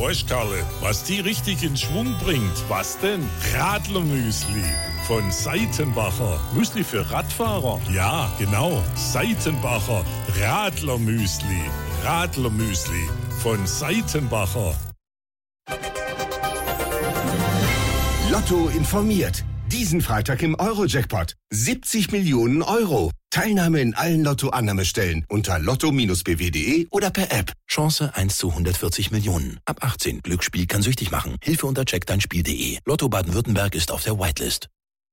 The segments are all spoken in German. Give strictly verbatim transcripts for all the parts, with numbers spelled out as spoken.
Weißt Karle, was die richtig in Schwung bringt? Was denn? Radlermüsli von Seitenbacher. Müsli für Radfahrer? Ja, genau. Seitenbacher Radlermüsli. Radlermüsli von Seitenbacher. Lotto informiert. Diesen Freitag im Euro-Jackpot. siebzig Millionen Euro. Teilnahme in allen Lotto-Annahmestellen unter lotto Bindestrich b w punkt d e oder per App. Chance eins zu hundertvierzig Millionen. Ab achtzehn. Glücksspiel kann süchtig machen. Hilfe unter check dein Spiel punkt d e. Lotto Baden-Württemberg ist auf der Whitelist.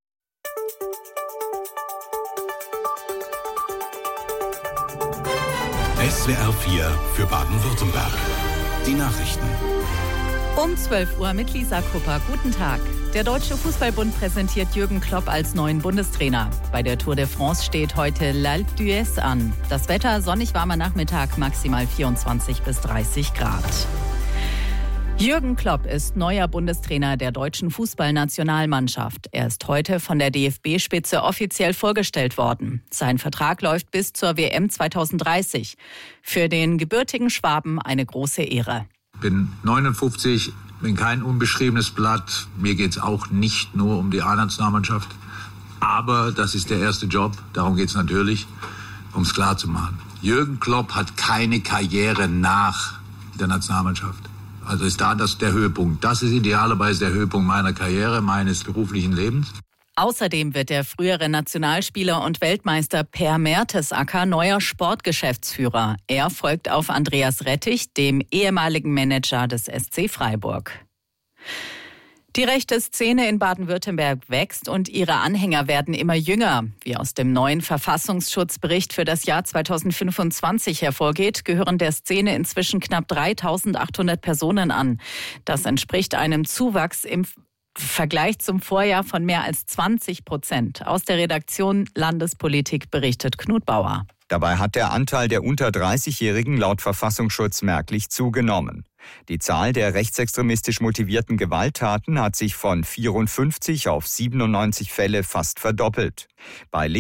S W R vier für Baden-Württemberg. Die Nachrichten. Um zwölf Uhr mit Lisa Kupper. Guten Tag. Der Deutsche Fußballbund präsentiert Jürgen Klopp als neuen Bundestrainer. Bei der Tour de France steht heute L'Alpe d'Huez an. Das Wetter sonnig warmer Nachmittag, maximal vierundzwanzig bis dreißig Grad. Jürgen Klopp ist neuer Bundestrainer der deutschen Fußballnationalmannschaft. Er ist heute von der D F B-Spitze offiziell vorgestellt worden. Sein Vertrag läuft bis zur W M zweitausenddreißig. Für den gebürtigen Schwaben eine große Ehre. Ich bin neunundfünfzig, bin kein unbeschriebenes Blatt. Mir geht es auch nicht nur um die A-Nationalmannschaft. Aber das ist der erste Job. Darum geht es natürlich, um es klar zu machen. Jürgen Klopp hat keine Karriere nach der Nationalmannschaft. Also ist da das der Höhepunkt. Das ist idealerweise der Höhepunkt meiner Karriere, meines beruflichen Lebens. Außerdem wird der frühere Nationalspieler und Weltmeister Per Mertesacker neuer Sportgeschäftsführer. Er folgt auf Andreas Rettich, dem ehemaligen Manager des S C Freiburg. Die rechte Szene in Baden-Württemberg wächst und ihre Anhänger werden immer jünger. Wie aus dem neuen Verfassungsschutzbericht für das Jahr zweitausendfünfundzwanzig hervorgeht, gehören der Szene inzwischen knapp dreitausendachthundert Personen an. Das entspricht einem Zuwachs im Vergleich zum Vorjahr von mehr als zwanzig Prozent. Aus der Redaktion Landespolitik berichtet Knut Bauer. Dabei hat der Anteil der unter dreißigjährigen laut Verfassungsschutz merklich zugenommen. Die Zahl der rechtsextremistisch motivierten Gewalttaten hat sich von vierundfünfzig auf siebenundneunzig Fälle fast verdoppelt. Bei